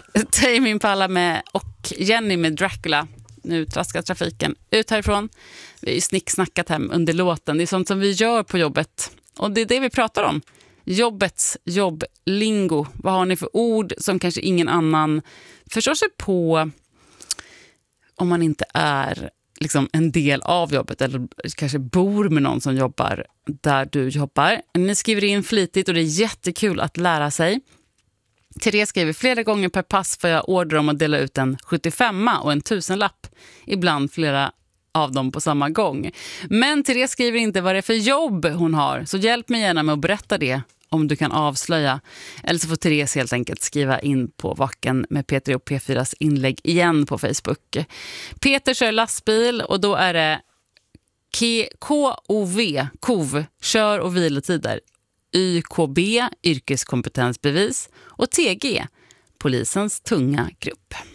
Tame Impala med och Jenny med Dracula. Nu traskar trafiken ut härifrån. Vi har ju snicksnackat hem under låten. Det är sånt som vi gör på jobbet. Och det är det vi pratar om. Jobbets jobblingo. Vad har ni för ord som kanske ingen annan förstår sig på om man inte är liksom en del av jobbet eller kanske bor med någon som jobbar där du jobbar. Ni skriver in flitigt och det är jättekul att lära sig. Therese skriver flera gånger per pass får jag order om att dela ut en 75 och en 1000-lapp. Ibland flera av dem på samma gång. Men Therese skriver inte vad det är för jobb hon har. Så hjälp mig gärna med att berätta det om du kan avslöja. Eller så får Therese helt enkelt skriva in på Vaken med Peter och P4s inlägg igen på Facebook. Peter kör lastbil och då är det KOV, kör- och vilotider. YKB, yrkeskompetensbevis och TG, polisens tunga grupp.